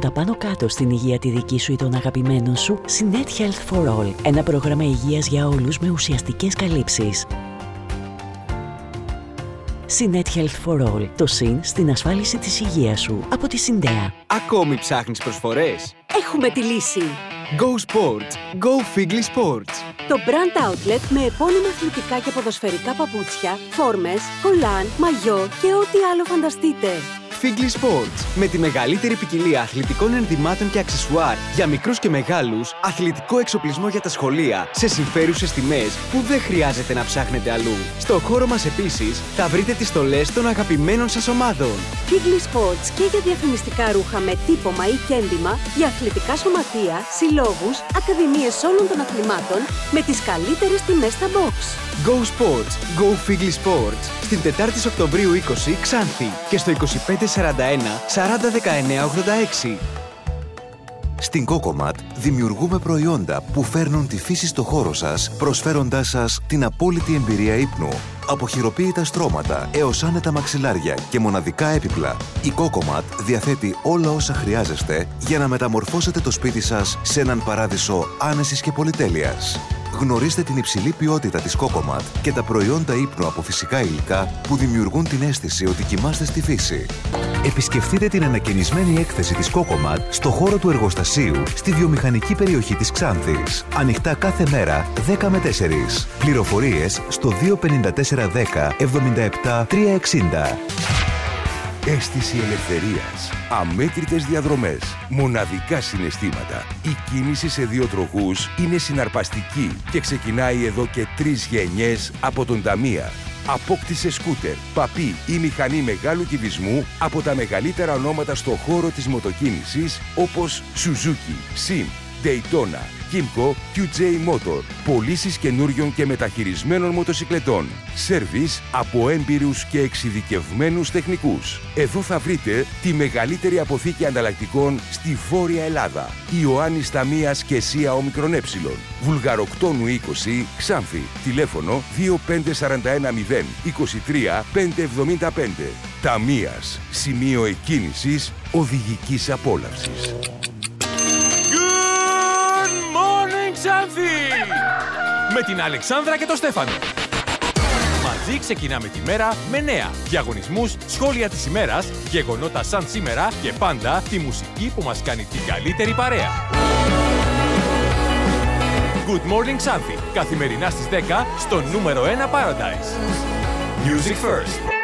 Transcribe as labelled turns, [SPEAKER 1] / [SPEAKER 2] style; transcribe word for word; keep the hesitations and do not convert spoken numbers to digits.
[SPEAKER 1] τα πάνω κάτω στην υγεία τη δική σου ή των αγαπημένων σου, Sinet Health for All. Ένα πρόγραμμα υγείας για όλους με ουσιαστικές καλύψεις. Sinet Health for All. Το συν στην ασφάλιση της υγείας σου. Από τη Συντέα.
[SPEAKER 2] Ακόμη ψάχνεις προσφορές?
[SPEAKER 3] Έχουμε τη λύση.
[SPEAKER 2] Go Sports. Go Figli Sports.
[SPEAKER 3] Το brand outlet με επώνυμα αθλητικά και ποδοσφαιρικά παπούτσια, φόρμες, κολάν, μαγιό και ό,τι άλλο φανταστείτε.
[SPEAKER 2] Figli Sports. Με τη μεγαλύτερη ποικιλία αθλητικών ενδυμάτων και αξεσουάρ για μικρούς και μεγάλους, αθλητικό εξοπλισμό για τα σχολεία, σε συμφέρουσες τιμές που δεν χρειάζεται να ψάχνετε αλλού. Στο χώρο μας επίσης θα βρείτε τις στολές των αγαπημένων σας ομάδων.
[SPEAKER 3] Figli Sports και για διαφημιστικά ρούχα με τύπομα ή κέντημα, για αθλητικά σωματεία, συλλόγους, ακαδημίες όλων των αθλημάτων, με τις καλύτερες τιμές στα box.
[SPEAKER 2] Go Sports. Go Figli Sports. Στην Τετάρτη Οκτωβρίου είκοσι, Ξάνθη, και στο είκοσι πέντε σαράντα ένα σαράντα δεκαεννέα ογδόντα έξι.
[SPEAKER 4] Στην Cocomat δημιουργούμε προϊόντα που φέρνουν τη φύση στο χώρο σας, προσφέροντάς σας την απόλυτη εμπειρία ύπνου. Από χειροποίητα στρώματα έως άνετα μαξιλάρια και μοναδικά έπιπλα, η Cocomat διαθέτει όλα όσα χρειάζεστε για να μεταμορφώσετε το σπίτι σας σε έναν παράδεισο άνεσης και πολυτέλειας. Γνωρίστε την υψηλή ποιότητα της Cocomat και τα προϊόντα ύπνου από φυσικά υλικά που δημιουργούν την αίσθηση ότι κοιμάστε στη φύση. Επισκεφτείτε την ανακαινισμένη έκθεση της Cocomat στο χώρο του εργοστασίου στη βιομηχανική περιοχή της Ξάνθης. Ανοιχτά κάθε μέρα δέκα με τέσσερις. Πληροφορίες στο δύο πέντε τέσσερα δέκα εβδομήντα επτά τριακόσια εξήντα.
[SPEAKER 5] Αίσθηση ελευθερίας, αμέτρητες διαδρομές, μοναδικά συναισθήματα. Η κίνηση σε δύο τροχούς είναι συναρπαστική και ξεκινάει εδώ και τρεις γενιές από τον Ταμία. Απόκτησε σκούτερ, παπί ή μηχανή μεγάλου κυβισμού από τα μεγαλύτερα ονόματα στο χώρο της μοτοκίνησης, όπως Suzuki, Sim, Daytona, Kymco, κιου τζέι Motor. Πωλήσεις καινούριων και μεταχειρισμένων μοτοσικλετών. Σέρβις από έμπειρους και εξειδικευμένους τεχνικούς. Εδώ θα βρείτε τη μεγαλύτερη αποθήκη ανταλλακτικών στη Βόρεια Ελλάδα. Ιωάννης Ταμίας και Σία Ομικρον Ε. Βουλγαροκτόνου είκοσι, Ξάνθη. Τηλέφωνο δύο πέντε τέσσερα ένα μηδέν είκοσι τρία πεντακόσια εβδομήντα πέντε. Ταμίας. Σημείο εκκίνησης οδηγικής απόλαυσης.
[SPEAKER 6] Ξάνθη! Με την Αλεξάνδρα και τον Στέφανο. Μαζί ξεκινάμε τη μέρα με νέα, διαγωνισμούς, σχόλια της ημέρας, γεγονότα σαν σήμερα και πάντα τη μουσική που μας κάνει την καλύτερη παρέα. Good Morning Ξάνθη, καθημερινά στις δέκα στο νούμερο ένα Paradise. Music First.